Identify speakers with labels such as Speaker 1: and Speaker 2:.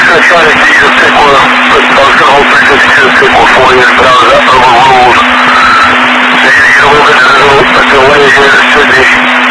Speaker 1: gonna try to get you to pick one. I was gonna hopefully just get you to pick one for you, but I was overruled. So you get a little bit of a delay here, Sydney.